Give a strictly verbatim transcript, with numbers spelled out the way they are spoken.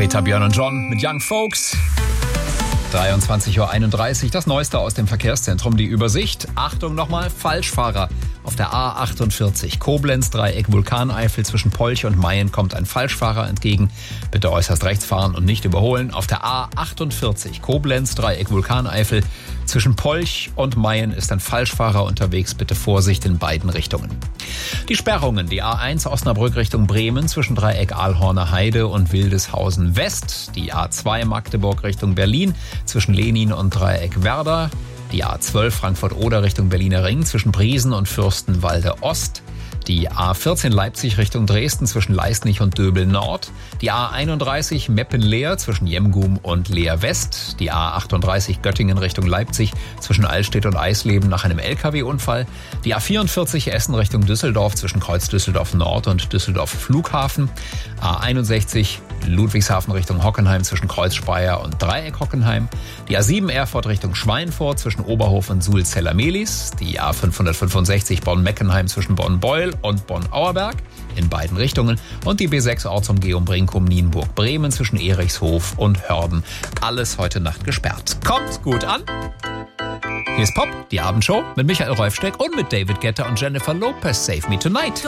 Greta, Björn und John mit Young Folks. dreiundzwanzig Uhr einunddreißig, das Neueste aus dem Verkehrszentrum, die Übersicht. Achtung nochmal, Falschfahrer. Auf der A achtundvierzig, Koblenz-Dreieck, Vulkaneifel zwischen Polch und Mayen kommt ein Falschfahrer entgegen. Bitte äußerst rechts fahren und nicht überholen. Auf der A achtundvierzig, Koblenz-Dreieck, Vulkaneifel zwischen Polch und Mayen ist ein Falschfahrer unterwegs. Bitte Vorsicht in beiden Richtungen. Die Sperrungen, die A eins Osnabrück Richtung Bremen zwischen Dreieck Aalhorner Heide und Wildeshausen West. Die A zwei Magdeburg Richtung Berlin zwischen Lenin und Dreieck Werder. Die A zwölf Frankfurt-Oder Richtung Berliner Ring zwischen Briesen und Fürstenwalde Ost. Die A vierzehn Leipzig Richtung Dresden zwischen Leisnig und Döbel Nord. Die A einunddreißig Meppen-Leer zwischen Jemgum und Leer West. Die A achtunddreißig Göttingen Richtung Leipzig zwischen Allstedt und Eisleben nach einem L K W-Unfall. Die A vierundvierzig Essen Richtung Düsseldorf zwischen Kreuz Düsseldorf Nord und Düsseldorf Flughafen. A einundsechzig Ludwigshafen Richtung Hockenheim zwischen Kreuz Speyer und Dreieck Hockenheim. Die A sieben Erfurt Richtung Schweinfurt zwischen Oberhof und Suhl-Zellermelis. Die A fünfhundertfünfundsechzig Bonn-Meckenheim zwischen Bonn-Beul und Bonn-Auerberg in beiden Richtungen. Und die B sechs Ortsumgehung Brinkum-Nienburg-Bremen zwischen Erichshof und Hörden. Alles heute Nacht gesperrt. Kommt gut an! Hier ist Pop, die Abendshow mit Michael Rolfsteck und mit David Guetta und Jennifer Lopez. Save Me Tonight.